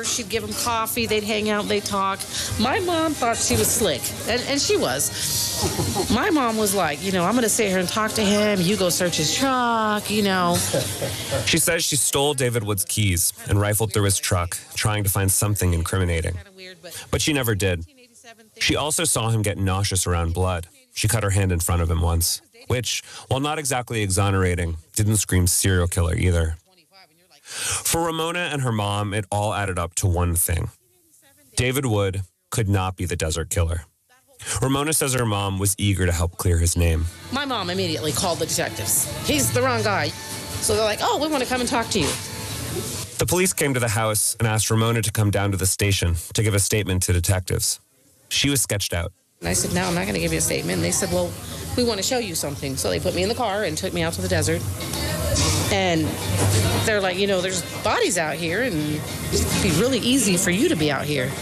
her. She'd give him coffee. They'd hang out. They'd talk. My mom thought she was slick, and she was. My mom was like, you know, I'm going to sit here and talk to him. You go search his truck, you know. She says she stole David Wood's keys and rifled through his truck, trying to find something incriminating. But she never did. She also saw him get nauseous around blood. She cut her hand in front of him once, which, while not exactly exonerating, didn't scream serial killer either. For Ramona and her mom, it all added up to one thing. David Wood could not be the Desert Killer. Ramona says her mom was eager to help clear his name. My mom immediately called the detectives. He's the wrong guy. So they're like, oh, we want to come and talk to you. The police came to the house and asked Ramona to come down to the station to give a statement to detectives. She was sketched out. And I said, no, I'm not going to give you a statement. And they said, well, we want to show you something. So they put me in the car and took me out to the desert. And they're like, you know, there's bodies out here, and it'd be really easy for you to be out here.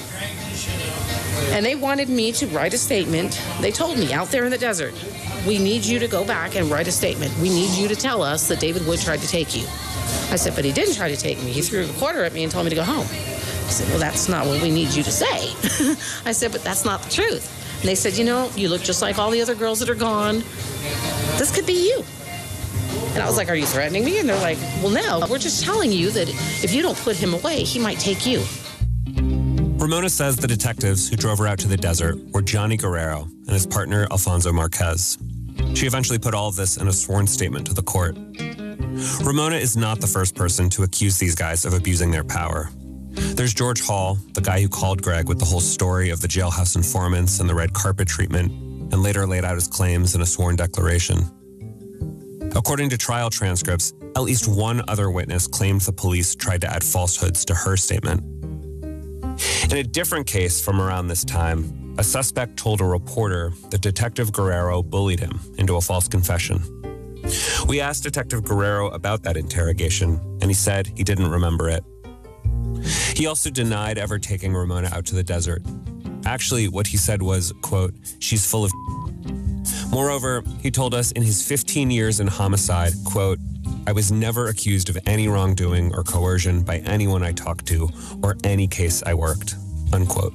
And they wanted me to write a statement. They told me, out there in the desert, we need you to go back and write a statement. We need you to tell us that David Wood tried to take you. I said, but he didn't try to take me. He threw a quarter at me and told me to go home. I said, well, that's not what we need you to say. I said, but that's not the truth. And they said, you know, you look just like all the other girls that are gone. This could be you. And I was like, are you threatening me? And they're like, well, no, we're just telling you that if you don't put him away, he might take you. Ramona says the detectives who drove her out to the desert were Johnny Guerrero and his partner, Alfonso Marquez. She eventually put all of this in a sworn statement to the court. Ramona is not the first person to accuse these guys of abusing their power. There's George Hall, the guy who called Greg with the whole story of the jailhouse informants and the red carpet treatment, and later laid out his claims in a sworn declaration. According to trial transcripts, at least one other witness claimed the police tried to add falsehoods to her statement. In a different case from around this time, a suspect told a reporter that Detective Guerrero bullied him into a false confession. We asked Detective Guerrero about that interrogation, and he said he didn't remember it. He also denied ever taking Ramona out to the desert. Actually, what he said was, quote, she's full of. Moreover, he told us in his 15 years in homicide, quote, I was never accused of any wrongdoing or coercion by anyone I talked to or any case I worked, unquote.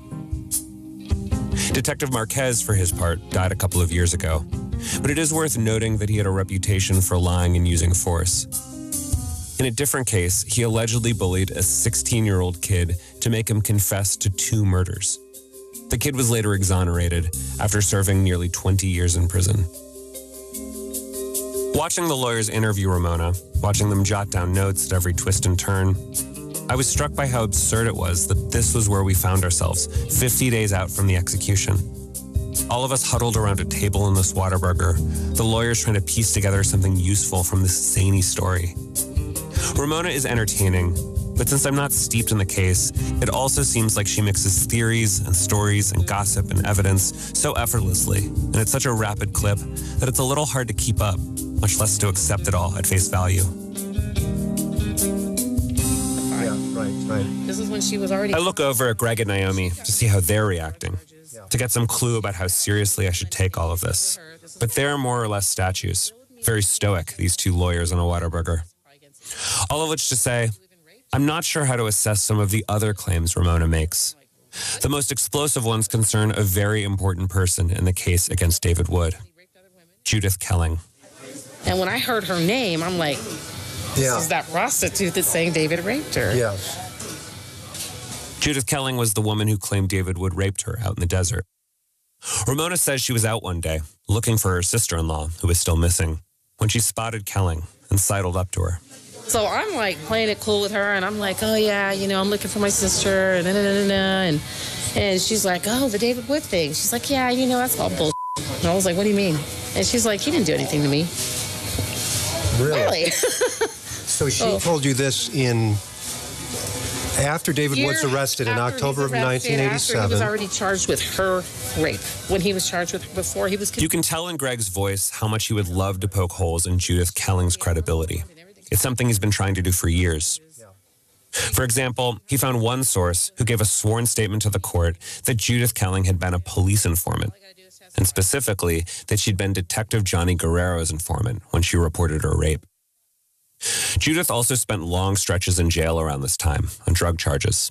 Detective Marquez, for his part, died a couple of years ago, but it is worth noting that he had a reputation for lying and using force. In a different case, he allegedly bullied a 16-year-old kid to make him confess to 2 murders. The kid was later exonerated after serving nearly 20 years in prison. Watching the lawyers interview Ramona, watching them jot down notes at every twist and turn, I was struck by how absurd it was that this was where we found ourselves 50 days out from the execution. All of us huddled around a table in this Whataburger, the lawyers trying to piece together something useful from this zany story. Ramona is entertaining, but since I'm not steeped in the case, it also seems like she mixes theories and stories and gossip and evidence so effortlessly, and at such a rapid clip, that it's a little hard to keep up, much less to accept it all at face value. Yeah, right. This is when she was already. I look over at Greg and Naomi to see how they're reacting, to get some clue about how seriously I should take all of this. But they're more or less statues, very stoic, these 2 lawyers on a Whataburger. All of which to say, I'm not sure how to assess some of the other claims Ramona makes. The most explosive ones concern a very important person in the case against David Wood, Judith Kelling. And when I heard her name, I'm like, this is that prostitute that's saying David raped her. Yes. Judith Kelling was the woman who claimed David Wood raped her out in the desert. Ramona says she was out one day, looking for her sister-in-law, who was still missing, when she spotted Kelling and sidled up to her. So I'm like playing it cool with her, and I'm like, oh yeah, you know, I'm looking for my sister, and she's like, oh, the David Wood thing. She's like, yeah, you know, that's all bullshit. And I was like, what do you mean? And she's like, he didn't do anything to me. Really? So she told you this after David Wood's arrested in October of 1987. After he was already charged with her rape. When he was charged with before he was. You can tell in Greg's voice how much he would love to poke holes in Judith Kelling's credibility. It's something he's been trying to do for years. For example, he found one source who gave a sworn statement to the court that Judith Kelling had been a police informant, and specifically that she'd been Detective Johnny Guerrero's informant when she reported her rape. Judith also spent long stretches in jail around this time on drug charges.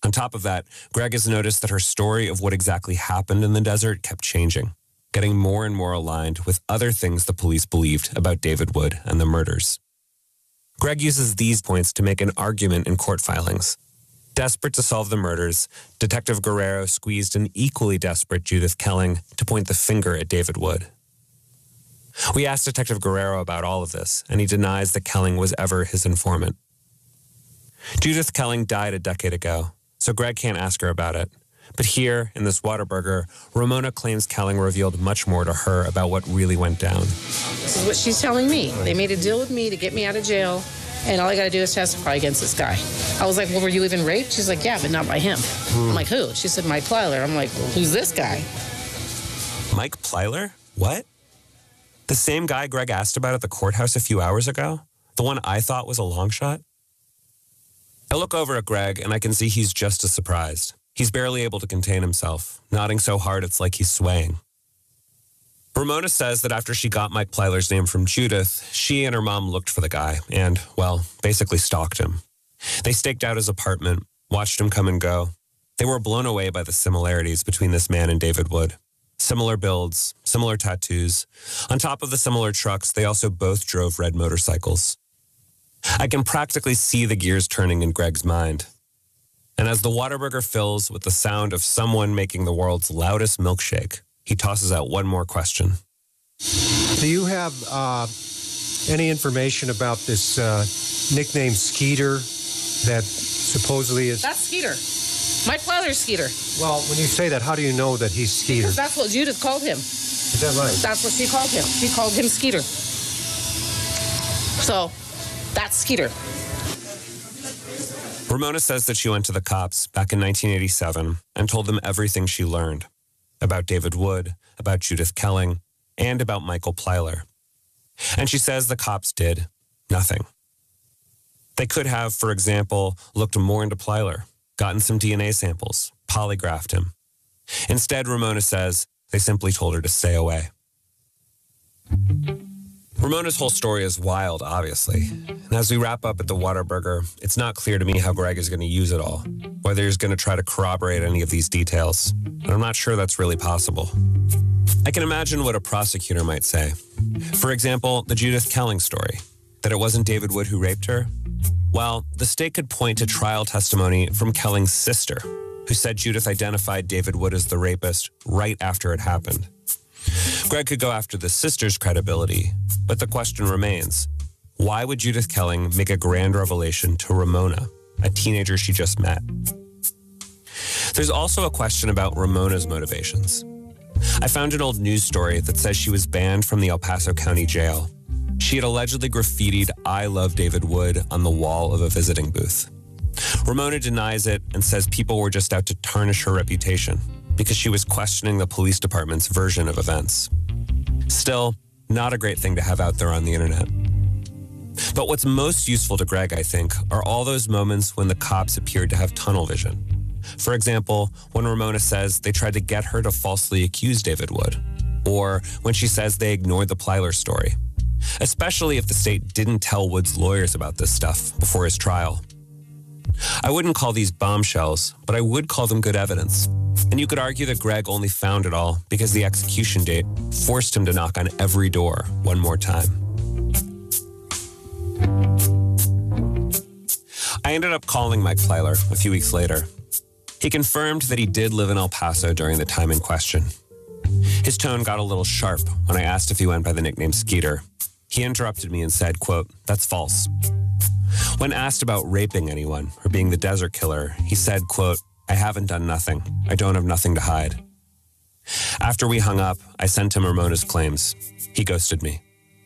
On top of that, Greg has noticed that her story of what exactly happened in the desert kept changing, getting more and more aligned with other things the police believed about David Wood and the murders. Greg uses these points to make an argument in court filings. Desperate to solve the murders, Detective Guerrero squeezed an equally desperate Judith Kelling to point the finger at David Wood. We asked Detective Guerrero about all of this, and he denies that Kelling was ever his informant. Judith Kelling died a decade ago, so Greg can't ask her about it. But here, in this Whataburger, Ramona claims Kelling revealed much more to her about what really went down. This is what she's telling me. They made a deal with me to get me out of jail, and all I got to do is testify against this guy. I was like, well, were you even raped? She's like, yeah, but not by him. I'm like, who? She said, Mike Plyler. I'm like, well, who's this guy? Mike Plyler? What? The same guy Greg asked about at the courthouse a few hours ago? The one I thought was a long shot? I look over at Greg, and I can see he's just as surprised. He's barely able to contain himself, nodding so hard it's like he's swaying. Ramona says that after she got Mike Plyler's name from Judith, she and her mom looked for the guy and, well, basically stalked him. They staked out his apartment, watched him come and go. They were blown away by the similarities between this man and David Wood. Similar builds, similar tattoos. On top of the similar trucks, they also both drove red motorcycles. I can practically see the gears turning in Greg's mind. And as the Whataburger fills with the sound of someone making the world's loudest milkshake, he tosses out one more question. Do you have any information about this nickname Skeeter that supposedly is... That's Skeeter. Mike Plyler's Skeeter. Well, when you say that, how do you know that he's Skeeter? Because that's what Judith called him. Is that right? That's what she called him. She called him Skeeter. So, that's Skeeter. Ramona says that she went to the cops back in 1987 and told them everything she learned about David Wood, about Judith Kelling, and about Michael Plyler. And she says the cops did nothing. They could have, for example, looked more into Plyler, gotten some DNA samples, polygraphed him. Instead, Ramona says they simply told her to stay away. Ramona's whole story is wild, obviously. And as we wrap up at the Whataburger, it's not clear to me how Greg is going to use it all, whether he's going to try to corroborate any of these details. And I'm not sure that's really possible. I can imagine what a prosecutor might say. For example, the Judith Kelling story, that it wasn't David Wood who raped her. Well, the state could point to trial testimony from Kelling's sister, who said Judith identified David Wood as the rapist right after it happened. Greg could go after the sister's credibility, but the question remains, why would Judith Kelling make a grand revelation to Ramona, a teenager she just met? There's also a question about Ramona's motivations. I found an old news story that says she was banned from the El Paso County Jail. She had allegedly graffitied "I love David Wood" on the wall of a visiting booth. Ramona denies it and says people were just out to tarnish her reputation because she was questioning the police department's version of events. Still, not a great thing to have out there on the internet. But what's most useful to Greg, I think, are all those moments when the cops appeared to have tunnel vision. For example, when Ramona says they tried to get her to falsely accuse David Wood, or when she says they ignored the Plyler story, especially if the state didn't tell Wood's lawyers about this stuff before his trial. I wouldn't call these bombshells, but I would call them good evidence. And you could argue that Greg only found it all because the execution date forced him to knock on every door one more time. I ended up calling Mike Plyler a few weeks later. He confirmed that he did live in El Paso during the time in question. His tone got a little sharp when I asked if he went by the nickname Skeeter. He interrupted me and said, quote, "That's false." When asked about raping anyone or being the desert killer, he said, quote, "I haven't done nothing. I don't have nothing to hide." After we hung up, I sent him Ramona's claims. He ghosted me.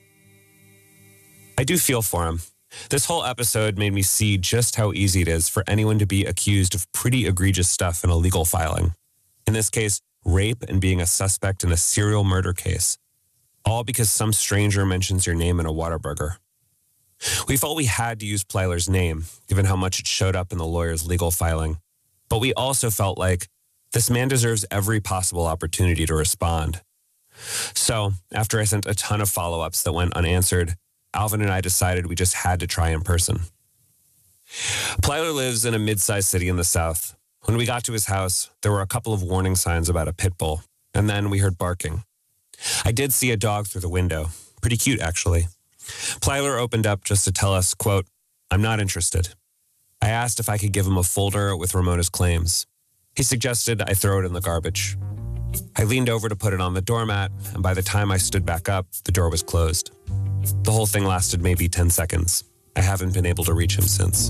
I do feel for him. This whole episode made me see just how easy it is for anyone to be accused of pretty egregious stuff in a legal filing. In this case, rape and being a suspect in a serial murder case. All because some stranger mentions your name in a Whataburger. We felt we had to use Plyler's name, given how much it showed up in the lawyer's legal filing. But we also felt like this man deserves every possible opportunity to respond. So, after I sent a ton of follow-ups that went unanswered, Alvin and I decided we just had to try in person. Plyler lives in a mid-sized city in the South. When we got to his house, there were a couple of warning signs about a pit bull, and then we heard barking. I did see a dog through the window. Pretty cute, actually. Plyler opened up just to tell us, quote, "I'm not interested." I asked if I could give him a folder with Ramona's claims. He suggested I throw it in the garbage. I leaned over to put it on the doormat, and by the time I stood back up, the door was closed. The whole thing lasted maybe 10 seconds. I haven't been able to reach him since.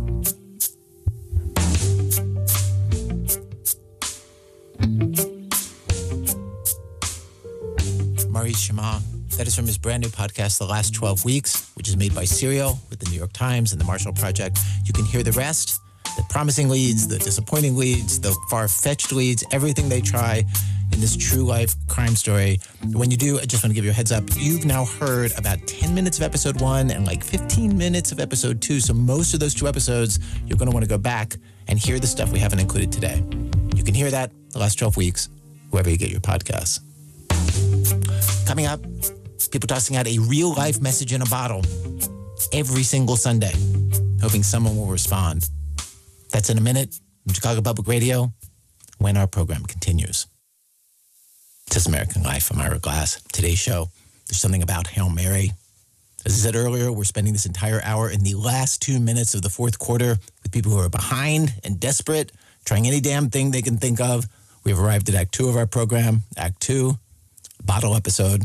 Maurice Chammah. That is from his brand new podcast, The Last 12 Weeks, which is made by Serial with the New York Times and the Marshall Project. You can hear the rest, the promising leads, the disappointing leads, the far-fetched leads, everything they try in this true life crime story. When you do, I just want to give you a heads up. You've now heard about 10 minutes of episode 1 and like 15 minutes of episode 2. So most of those 2 episodes, you're going to want to go back and hear the stuff we haven't included today. You can hear that The Last 12 Weeks, wherever you get your podcasts. Coming up, people tossing out a real-life message in a bottle every single Sunday, hoping someone will respond. That's in a minute from Chicago Public Radio when our program continues. This is American Life. I'm Ira Glass. Today's show, there's something about Hail Mary. As I said earlier, we're spending this entire hour in the last 2 minutes of the fourth quarter with people who are behind and desperate, trying any damn thing they can think of. We've arrived at Act 2 of our program, Act 2, bottle episode.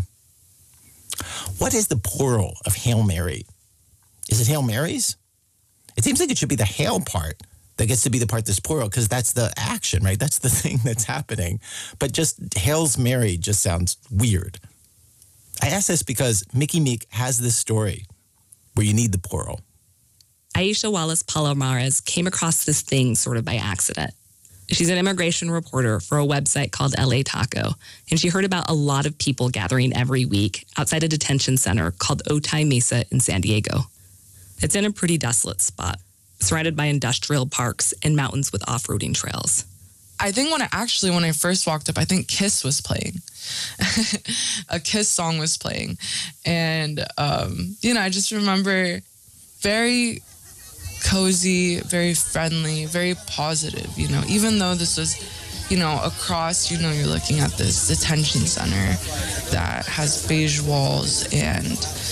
What is the plural of Hail Mary? Is it Hail Marys? It seems like it should be the hail part that gets to be the part that's plural because that's the action, right? That's the thing that's happening. But just Hail's Mary just sounds weird. I ask this because Mickey Meek has this story where you need the plural. Aisha Wallace Palomares came across this thing sort of by accident. She's an immigration reporter for a website called LA Taco, and she heard about a lot of people gathering every week outside a detention center called Otay Mesa in San Diego. It's in a pretty desolate spot, surrounded by industrial parks and mountains with off-roading trails. I think when I first walked up, I think Kiss was playing. A Kiss song was playing. And, I just remember very cozy, very friendly, very positive, even though this was, across, you're looking at this detention center that has beige walls and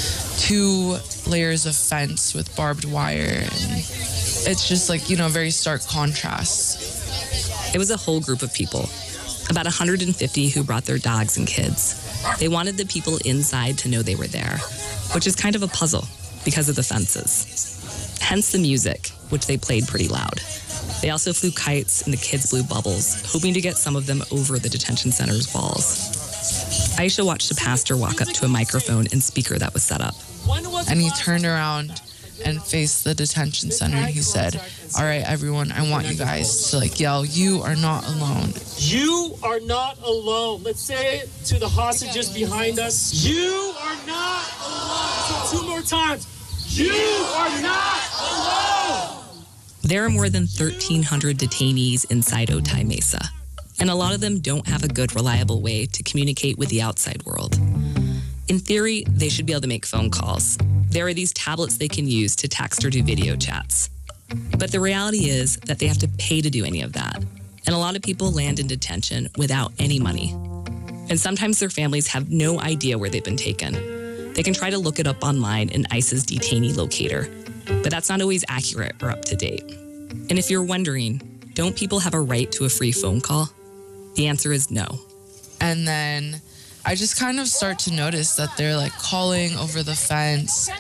2 layers of fence with barbed wire. And it's just like, very stark contrast. It was a whole group of people, about 150 who brought their dogs and kids. They wanted the people inside to know they were there, which is kind of a puzzle because of the fences. Hence the music, which they played pretty loud. They also flew kites and the kids blew bubbles, hoping to get some of them over the detention center's walls. Aisha watched a pastor walk up to a microphone and speaker that was set up. And he turned around and faced the detention center and he said, "All right, everyone, I want you guys to yell, 'You are not alone.'" You are not alone. Let's say it to the hostages behind us. You are not alone. So 2 more times. You are not alone. There are more than 1,300 detainees inside Otay Mesa, and a lot of them don't have a good, reliable way to communicate with the outside world. In theory, they should be able to make phone calls. There are these tablets they can use to text or do video chats. But the reality is that they have to pay to do any of that. And a lot of people land in detention without any money. And sometimes their families have no idea where they've been taken. They can try to look it up online in ICE's detainee locator, but that's not always accurate or up to date. And if you're wondering, don't people have a right to a free phone call? The answer is no. And then I just kind of start to notice that they're calling over the fence.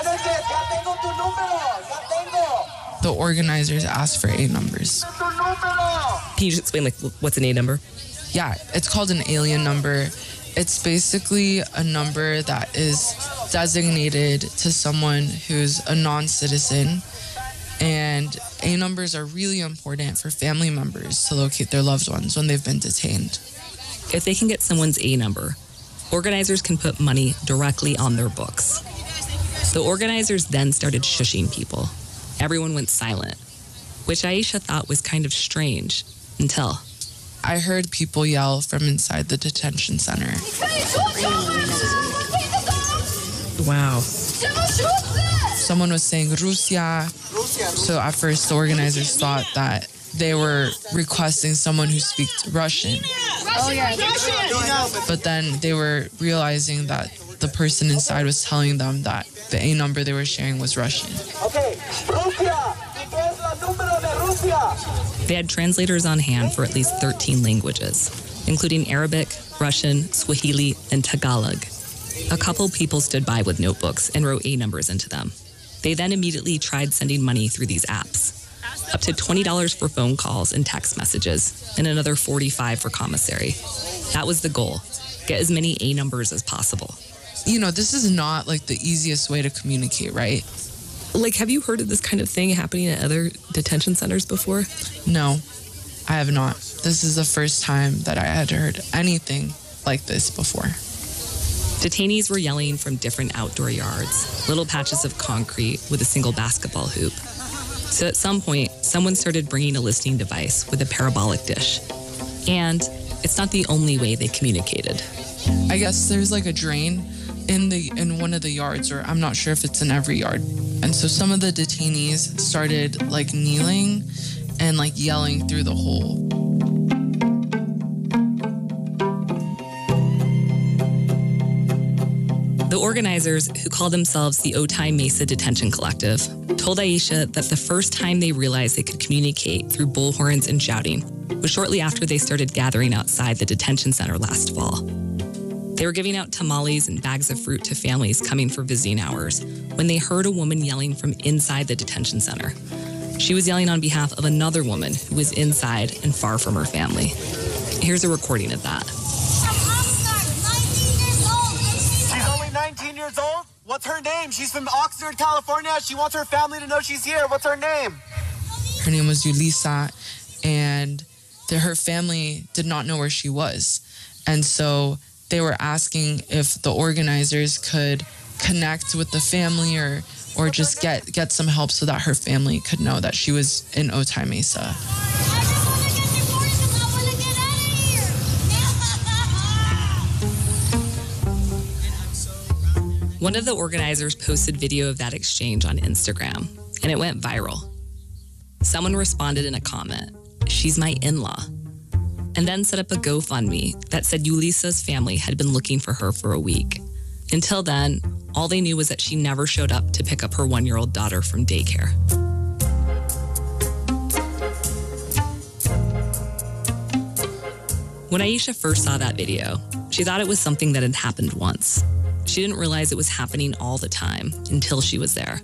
The organizers ask for A numbers. Can you just explain what's an A number? Yeah, it's called an alien number. It's basically a number that is designated to someone who's a non-citizen. And A numbers are really important for family members to locate their loved ones when they've been detained. If they can get someone's A number, organizers can put money directly on their books. The organizers then started shushing people. Everyone went silent, which Aisha thought was kind of strange until I heard people yell from inside the detention center. Wow. Someone was saying Russia. So at first the organizers thought that they were requesting someone who speaks Russian. Oh, yeah. But then they were realizing that the person inside was telling them that the A number they were sharing was Russian. Okay, Rusia. They had translators on hand for at least 13 languages, including Arabic, Russian, Swahili, and Tagalog. A couple people stood by with notebooks and wrote A numbers into them. They then immediately tried sending money through these apps. Up to $20 for phone calls and text messages, and another $45 for commissary. That was the goal. Get as many A numbers as possible. You know, this is not like the easiest way to communicate, right? Like, have you heard of this kind of thing happening at other detention centers before? No, I have not. This is the first time that I had heard anything like this before. Detainees were yelling from different outdoor yards, little patches of concrete with a single basketball hoop. So at some point, someone started bringing a listening device with a parabolic dish. And it's not the only way they communicated. I guess there's like a drain in one of the yards, or I'm not sure if it's in every yard. And so some of the detainees started like kneeling and like yelling through the hole. The organizers, who call themselves the Otay Mesa Detention Collective, told Aisha that the first time they realized they could communicate through bullhorns and shouting was shortly after they started gathering outside the detention center last fall. They were giving out tamales and bags of fruit to families coming for visiting hours when they heard a woman yelling from inside the detention center. She was yelling on behalf of another woman who was inside and far from her family. Here's a recording of that. She's only 19 years old? What's her name? She's from Oxnard, California. She wants her family to know she's here. What's her name? Her name was Yulisa, and her family did not know where she was. And so they were asking if the organizers could connect with the family or just get some help so that her family could know that she was in Otay Mesa. One of the organizers posted video of that exchange on Instagram, and it went viral. Someone responded in a comment, "She's my in-law," and then set up a GoFundMe that said Yulisa's family had been looking for her for a week. Until then, all they knew was that she never showed up to pick up her 1-year-old daughter from daycare. When Aisha first saw that video, she thought it was something that had happened once. She didn't realize it was happening all the time until she was there.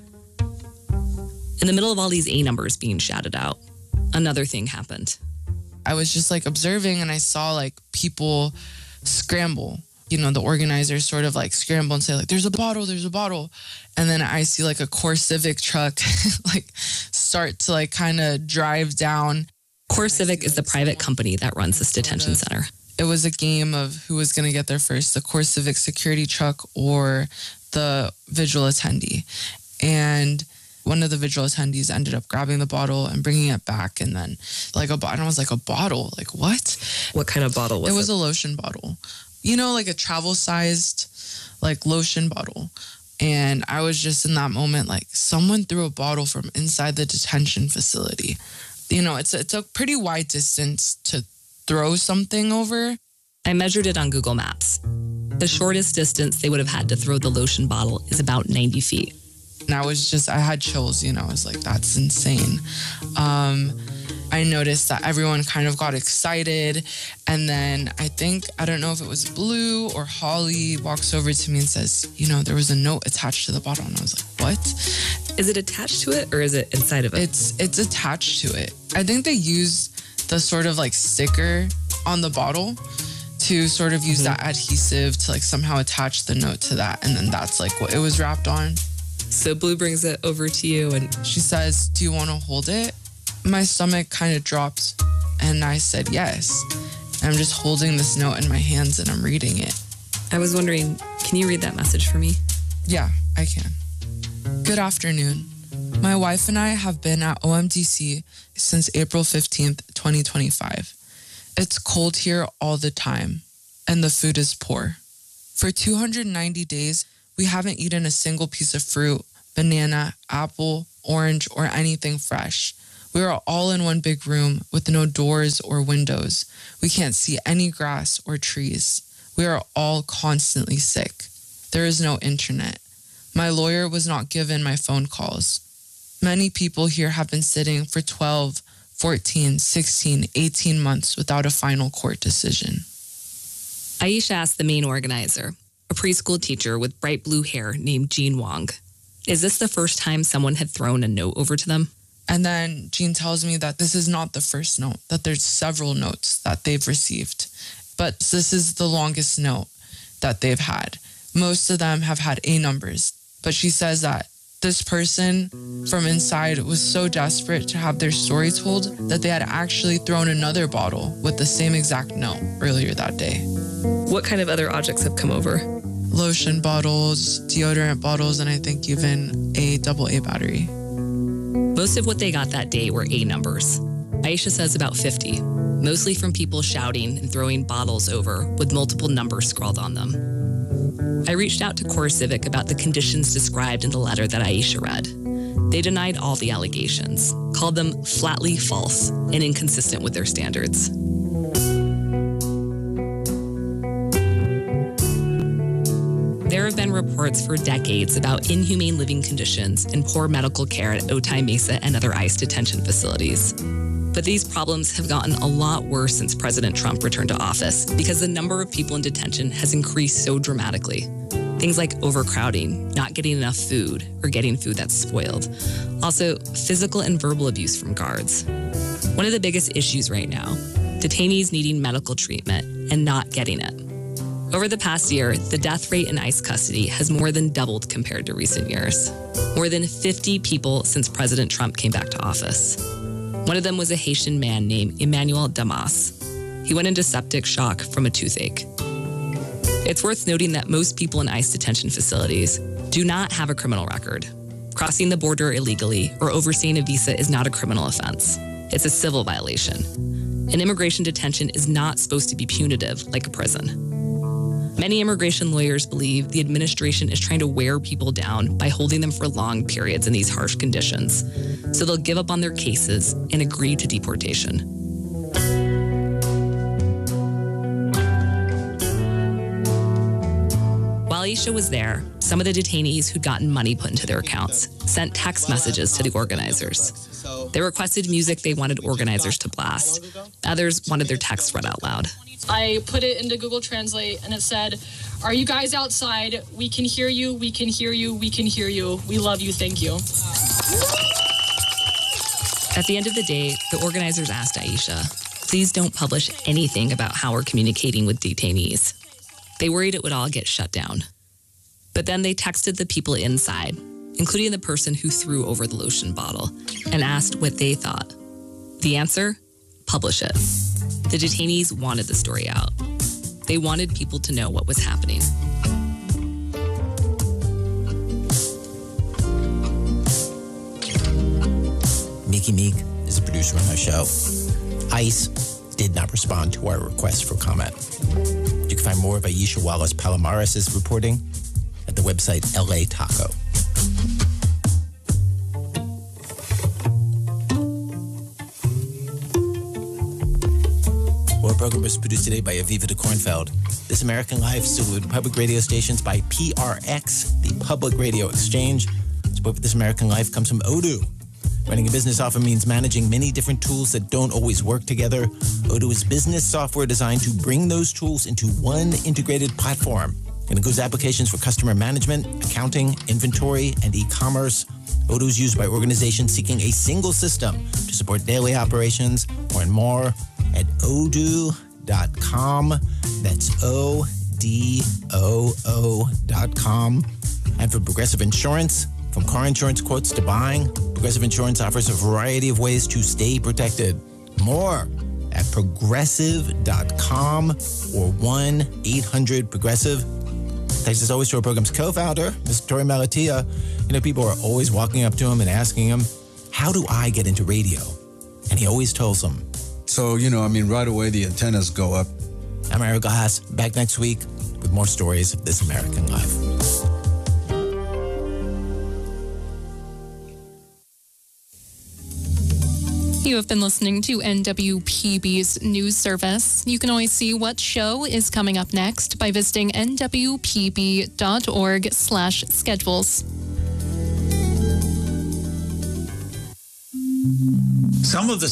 In the middle of all these A numbers being shouted out, another thing happened. I was just like observing, and I saw like people scramble. You know, the organizers sort of like scramble and say like, there's a bottle. And then I see like a CoreCivic truck like start to like kind of drive down. CoreCivic is the private company that runs this detention center. It was a game of who was going to get there first, the CoreCivic security truck or the vigil attendee. And one of the vigil attendees ended up grabbing the bottle and bringing it back. And then like and I was like, a bottle? Like what? What kind of bottle was it? It was a lotion bottle. You know, like a travel-sized like lotion bottle. And I was just in that moment, like someone threw a bottle from inside the detention facility. You know, it's a pretty wide distance to throw something over. I measured it on Google Maps. The shortest distance they would have had to throw the lotion bottle is about 90 feet. And I had chills, you know, I was like, that's insane. I noticed that everyone kind of got excited. And then I don't know if it was Blue or Holly walks over to me and says, you know, there was a note attached to the bottle. And I was like, what? Is it attached to it or is it inside of it? It's attached to it. I think they used the sort of like sticker on the bottle to sort of use that adhesive to like somehow attach the note to that. And then that's like what it was wrapped on. So Blue brings it over to you and she says, do you want to hold it? My stomach kind of dropped and I said yes. And I'm just holding this note in my hands and I'm reading it. I was wondering, can you read that message for me? Yeah, I can. Good afternoon. My wife and I have been at OMDC since April 15th, 2025. It's cold here all the time, and the food is poor. For 290 days, we haven't eaten a single piece of fruit, banana, apple, orange, or anything fresh. We are all in one big room with no doors or windows. We can't see any grass or trees. We are all constantly sick. There is no internet. My lawyer was not given my phone calls. Many people here have been sitting for 12, 14, 16, 18 months without a final court decision. Aisha asked the main organizer, a preschool teacher with bright blue hair named Jean Wong, is this the first time someone had thrown a note over to them? And then Jean tells me that this is not the first note, that there's several notes that they've received. But this is the longest note that they've had. Most of them have had A numbers. But she says that this person from inside was so desperate to have their story told that they had actually thrown another bottle with the same exact note earlier that day. What kind of other objects have come over? Lotion bottles, deodorant bottles, and I think even a AA battery. Most of what they got that day were A numbers. Aisha says about 50, mostly from people shouting and throwing bottles over with multiple numbers scrawled on them. I reached out to CoreCivic about the conditions described in the letter that Aisha read. They denied all the allegations, called them flatly false and inconsistent with their standards. There have been reports for decades about inhumane living conditions and poor medical care at Otay Mesa and other ICE detention facilities. But these problems have gotten a lot worse since President Trump returned to office because the number of people in detention has increased so dramatically. Things like overcrowding, not getting enough food, or getting food that's spoiled. Also, physical and verbal abuse from guards. One of the biggest issues right now, detainees needing medical treatment and not getting it. Over the past year, the death rate in ICE custody has more than doubled compared to recent years. More than 50 people since President Trump came back to office. One of them was a Haitian man named Emmanuel Damas. He went into septic shock from a toothache. It's worth noting that most people in ICE detention facilities do not have a criminal record. Crossing the border illegally or overstaying a visa is not a criminal offense. It's a civil violation. An immigration detention is not supposed to be punitive like a prison. Many immigration lawyers believe the administration is trying to wear people down by holding them for long periods in these harsh conditions, so they'll give up on their cases and agree to deportation. While Aisha was there, some of the detainees who'd gotten money put into their accounts sent text messages to the organizers. They requested music they wanted organizers to blast. Others wanted their texts read out loud. I put it into Google Translate and it said, "Are you guys outside? We can hear you, we can hear you, we can hear you. We love you, thank you." At the end of the day, the organizers asked Aisha, please don't publish anything about how we're communicating with detainees. They worried it would all get shut down. But then they texted the people inside, including the person who threw over the lotion bottle, and asked what they thought. The answer? Publish it. The detainees wanted the story out. They wanted people to know what was happening. Mickey Meek is a producer on our show. ICE did not respond to our request for comment. You can find more of Aisha Wallace Palomares' reporting at the website LA Taco. Our program was produced today by Aviva de Kornfeld. This American Life supported public radio stations by PRX, the Public Radio Exchange. Support for This American Life comes from Odoo. Running a business often means managing many different tools that don't always work together. Odoo is business software designed to bring those tools into one integrated platform. It includes applications for customer management, accounting, inventory, and e-commerce. Odoo is used by organizations seeking a single system to support daily operations. Learn more at odoo.com. That's ODOO.com. And for Progressive Insurance, from car insurance quotes to buying, Progressive Insurance offers a variety of ways to stay protected. More at progressive.com or 1-800-PROGRESSIVE. Thanks as always to our program's co-founder, Mr. Tori Malatia. You know, people are always walking up to him and asking him, how do I get into radio? And he always tells them. So, right away the antennas go up. I'm Eric Glass, back next week with more stories of This American Life. You have been listening to NWPB's news service. You can always see what show is coming up next by visiting nwpb.org/schedules. Some of the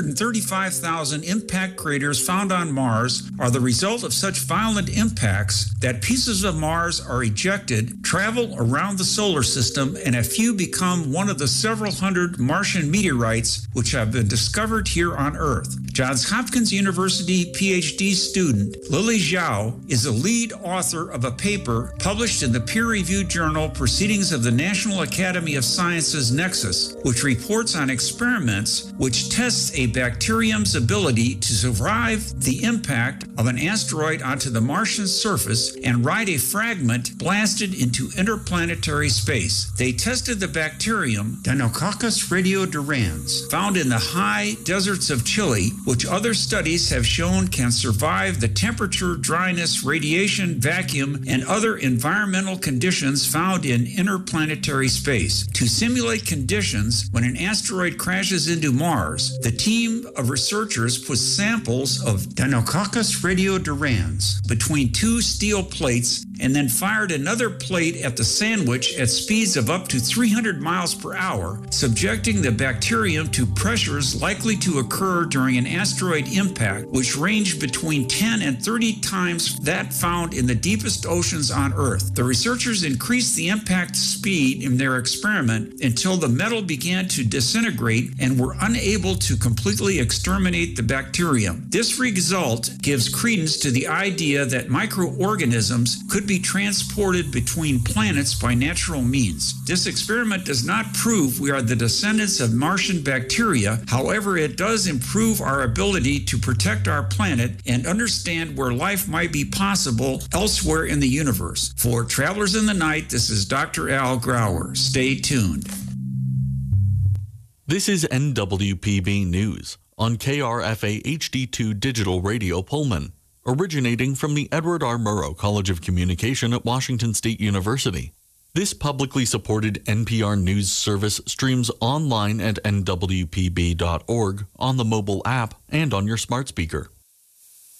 635,000 impact craters found on Mars are the result of such violent impacts that pieces of Mars are ejected, travel around the solar system, and a few become one of the several hundred Martian meteorites which have been discovered here on Earth. Johns Hopkins University PhD student Lily Zhao is the lead author of a paper published in the peer-reviewed journal Proceedings of the National Academy of Sciences Nexus, which reports on experiments which tests a bacterium's ability to survive the impact of an asteroid onto the Martian surface and ride a fragment blasted into interplanetary space. They tested the bacterium Deinococcus radiodurans, found in the high deserts of Chile, which other studies have shown can survive the temperature, dryness, radiation, vacuum, and other environmental conditions found in interplanetary space. To simulate conditions when an asteroid crashes into Mars, the team of researchers put samples of Deinococcus radiodurans between two steel plates and then fired another plate at the sandwich at speeds of up to 300 miles per hour, subjecting the bacterium to pressures likely to occur during an asteroid impact, which ranged between 10 and 30 times that found in the deepest oceans on Earth. The researchers increased the impact speed in their experiment until the metal began to disintegrate and were unable to completely exterminate the bacterium. This result gives credence to the idea that microorganisms could be transported between planets by natural means. This experiment does not prove we are the descendants of Martian bacteria. However, it does improve our ability to protect our planet and understand where life might be possible elsewhere in the universe. For Travelers in the Night, this is Dr. Al Grauer. Stay tuned. This is NWPB News on KRFA HD2 Digital Radio Pullman, originating from the Edward R. Murrow College of Communication at Washington State University. This publicly supported NPR news service streams online at nwpb.org, on the mobile app, and on your smart speaker.